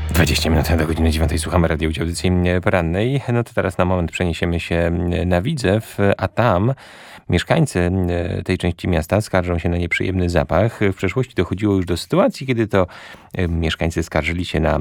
20 minut do godziny 9 słuchamy radiowej audycji porannej. No to teraz na moment przeniesiemy się na Widzew, a tam mieszkańcy tej części miasta skarżą się na nieprzyjemny zapach. W przeszłości dochodziło już do sytuacji, kiedy to mieszkańcy skarżyli się na